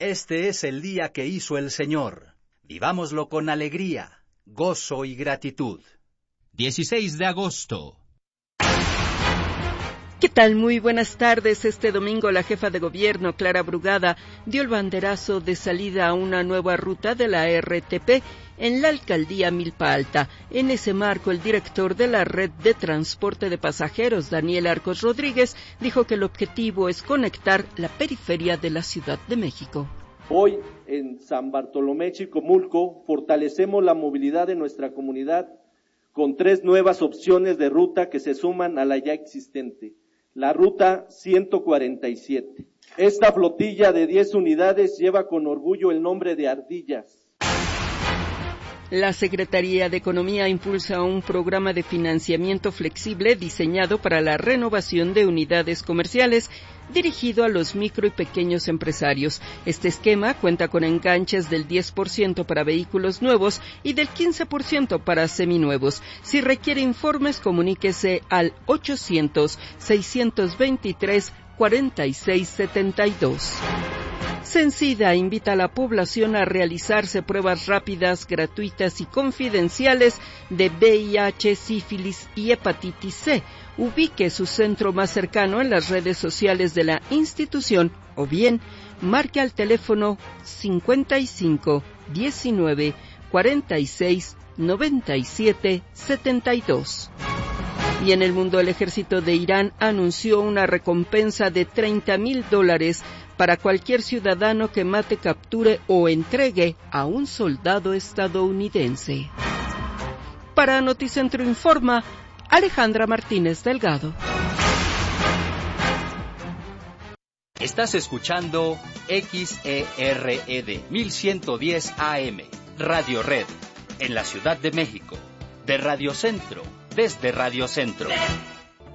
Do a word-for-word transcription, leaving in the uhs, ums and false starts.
Este es el día que hizo el Señor. Vivámoslo con alegría, gozo y gratitud. dieciséis de agosto. ¿Qué tal? Muy buenas tardes. Este domingo la jefa de gobierno, Clara Brugada, dio el banderazo de salida a una nueva ruta de la R T P en la alcaldía Milpa Alta. En ese marco, el director de la red de transporte de pasajeros, Daniel Arcos Rodríguez, dijo que el objetivo es conectar la periferia de la Ciudad de México. Hoy, en San Bartolomé Chicomulco, fortalecemos la movilidad de nuestra comunidad con tres nuevas opciones de ruta que se suman a la ya existente. La ruta ciento cuarenta y siete. Esta flotilla de diez unidades lleva con orgullo el nombre de Ardillas. La Secretaría de Economía impulsa un programa de financiamiento flexible diseñado para la renovación de unidades comerciales dirigido a los micro y pequeños empresarios. Este esquema cuenta con enganches del diez por ciento para vehículos nuevos y del quince por ciento para seminuevos. Si requiere informes, comuníquese al ochocientos, seiscientos veintitrés, cuarenta y seis setenta y dos. Cencida invita a la población a realizarse pruebas rápidas, gratuitas y confidenciales de V I H, sífilis y hepatitis C. Ubique su centro más cercano en las redes sociales de la institución o bien marque al teléfono cincuenta y cinco, diecinueve, cuarenta y seis, noventa y siete, setenta y dos. Y en el mundo, el ejército de Irán anunció una recompensa de treinta mil dólares para cualquier ciudadano que mate, capture o entregue a un soldado estadounidense. Para Noticentro Informa, Alejandra Martínez Delgado. Estás escuchando X E R E D mil ciento diez A M, Radio Red, en la Ciudad de México, de Radio Centro, desde Radio Centro.